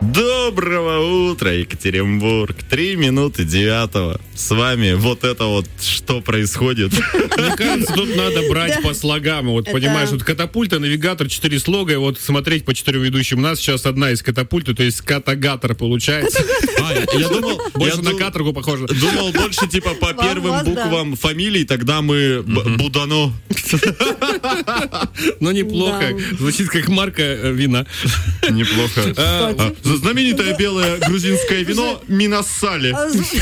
Доброго утра, Екатеринбург. 3:09. С вами вот это вот, что происходит? Мне кажется, тут надо брать по слогам. Вот, понимаешь, вот катапульта, навигатор, 4 слога, и вот смотреть по 4 ведущим. У нас сейчас одна из катапульты, то есть катагатор получается. Я думал, Больше на каторгу похоже. Думал больше типа по первым буквам фамилий, тогда мы Будано. Но неплохо. Звучит как марка вина. Неплохо. Знаменитое белое грузинское вино Минассали.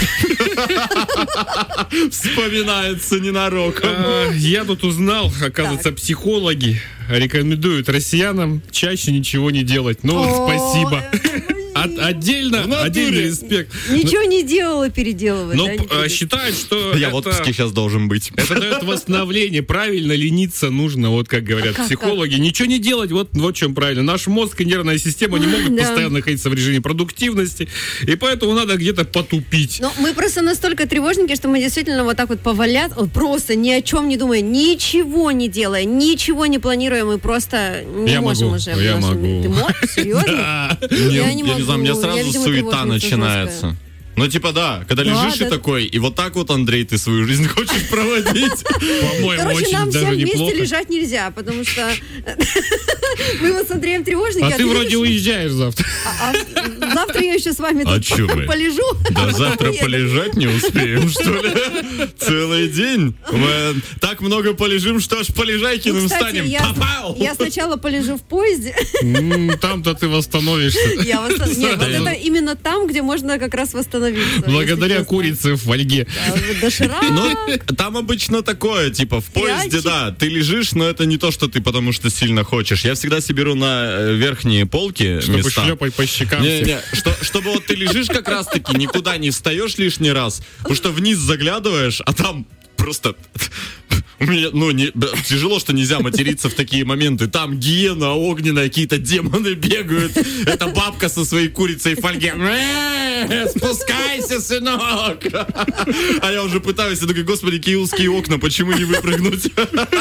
Вспоминается ненароком. Я тут узнал, оказывается, психологи рекомендуют россиянам чаще ничего не делать. Ну, спасибо. Отдельный респект. Ничего не делала, переделывать. Но считают, что я в отпуске сейчас должен быть. Это дает восстановление. Правильно лениться нужно, вот как говорят психологи. Ничего не делать, вот в чем правильно. Наш мозг и нервная система не могут постоянно находиться в режиме продуктивности, и поэтому надо где-то потупить. Но мы просто настолько тревожники, что мы действительно вот так вот повалят, просто ни о чем не думая, ничего не делая, ничего не планируя, мы просто не можем уже. Я могу. Ты можешь? Серьезно? Я не знаю, у меня сразу суета начинается. Ну, типа, да, когда лежишь и такой, и вот так вот, Андрей, ты свою жизнь хочешь проводить. По-моему, короче, очень нам даже всем неплохо. вместе лежать нельзя, потому что мы вот с Андреем тревожники. А ты вроде уезжаешь завтра. Завтра я еще с вами тут полежу. Да завтра полежать не успеем, что ли? Целый день. Мы так много полежим, что аж полежайкиным станем. Я сначала полежу в поезде. Там-то ты восстановишься. Нет, вот это именно там, где можно как раз восстановиться. Благодаря курице в фольге. Ну, там обычно такое, типа, в поезде, да, ты лежишь, но это не то, что ты потому что сильно хочешь. Я всегда себе беру на верхние полки чтобы места. шлепать по щекам. Чтобы вот ты лежишь как раз-таки, никуда не встаешь лишний раз, потому что вниз заглядываешь, а там просто... У меня, тяжело, что нельзя материться в такие моменты. Там гиена огненная, какие-то демоны бегают. Это бабка со своей курицей в фольге. Спускайся, сынок! А я уже пытаюсь, я такой, господи, киевские окна, почему не выпрыгнуть?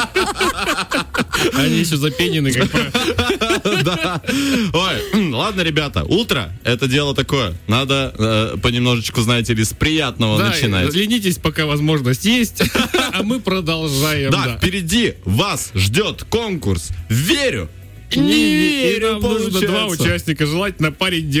Они еще запенены, как правило. Да. Ой, ладно, ребята, утро — это дело такое. Надо понемножечку, знаете ли, с приятного начинать. Ленитесь, пока возможность есть, а мы продолжаем. Да, впереди вас ждет конкурс «Верю». Не верю, нам нужно 2 участника, желательно парень,